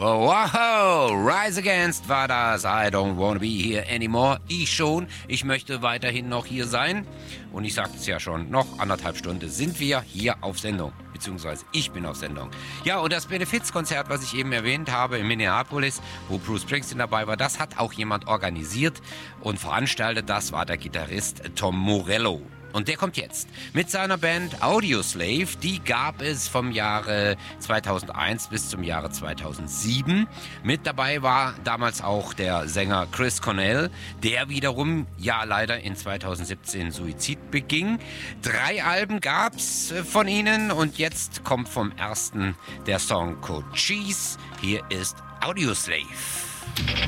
Wow, Rise Against war das. I don't wanna be here anymore. Ich schon. Ich möchte weiterhin noch hier sein. Und ich sagte es ja schon, noch 1,5 Stunden sind wir hier auf Sendung. Beziehungsweise ich bin auf Sendung. Ja, und das Benefizkonzert, was ich eben erwähnt habe in Minneapolis, wo Bruce Springsteen dabei war, das hat auch jemand organisiert und veranstaltet. Das war der Gitarrist Tom Morello. Und der kommt jetzt mit seiner Band Audioslave. Die gab es vom Jahre 2001 bis zum Jahre 2007. Mit dabei war damals auch der Sänger Chris Cornell, der wiederum ja leider in 2017 Suizid beging. 3 Alben gab's von ihnen und jetzt kommt vom ersten der Song Code Cheese. Hier ist Audioslave.